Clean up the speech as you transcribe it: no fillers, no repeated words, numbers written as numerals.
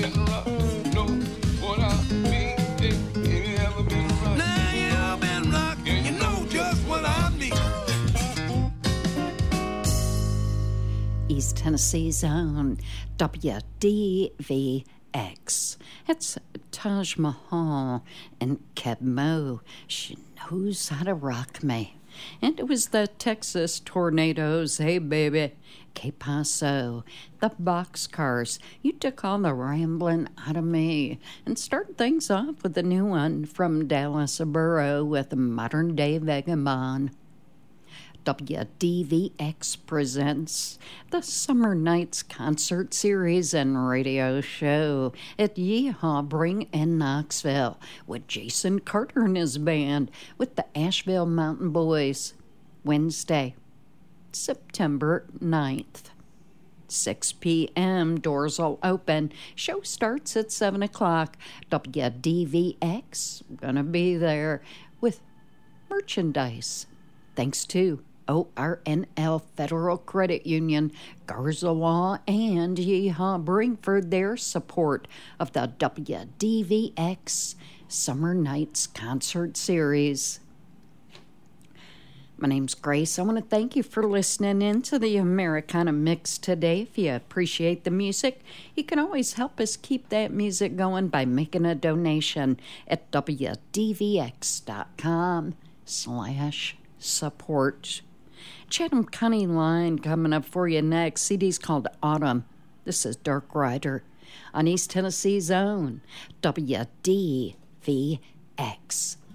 been rough? Know what I mean? Any ever been rough? Now you've been rock, you know just what I mean. East Tennessee's own WDVX. It's Taj Mahal and Keb Mo. She knows how to rock me. And it was the Texas Tornadoes. Hey, baby. Que Paso. The Boxcars. You took all the rambling out of me. And started things off with a new one from Dallas Burrow with Modern Day Vagabond. WDVX presents the Summer Nights Concert Series and Radio Show at Yeehaw Bring in Knoxville with Jason Carter and his band with the Asheville Mountain Boys. Wednesday, September 9th. 6 p.m. Doors will open. Show starts at 7 o'clock. WDVX gonna be there with merchandise. Thanks to ORNL Federal Credit Union, Garza Law, and Yeehaw Bring for their support of the WDVX Summer Nights Concert Series. My name's Grace. I want to thank you for listening in to the Americana Mix today. If you appreciate the music, you can always help us keep that music going by making a donation at wdvx.com/support. Chatham County Line coming up for you next. CD's called Autumn. This is Dark Rider on East Tennessee's own WDVX.